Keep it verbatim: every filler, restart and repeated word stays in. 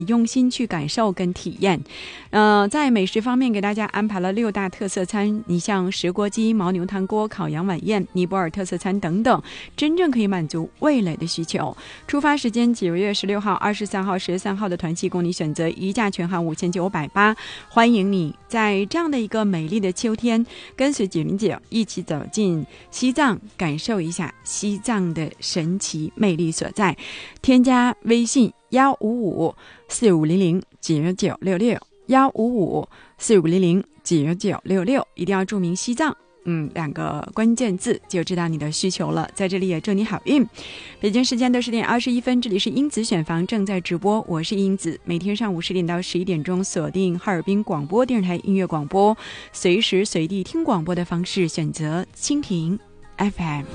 用心去感受跟体验。呃，在美食方面给大家安排了六大特色餐，你像石锅鸡、牦牛汤锅、烤羊晚宴、尼泊尔特色餐等等，真正可以满足味蕾的需求。出发时间九月十六号、二十三号、十三号的团期供你选择，一价全含五千九百八。欢迎你在这样的一个美丽的秋天，跟随九零九一起走进西藏，感受一下西藏的神奇魅力所在。添加微信幺五五四五零零九九六六幺五五四五零零九九六六，一定要注明西藏嗯，两个关键字就知道你的需求了。在这里也祝你好运。北京时间的十点二十一分，这里是英子选房正在直播，我是英子。每天上午十点到十一点钟，锁定哈尔滨广播电视台音乐广播，随时随地听广播的方式选择蜻蜓 F M。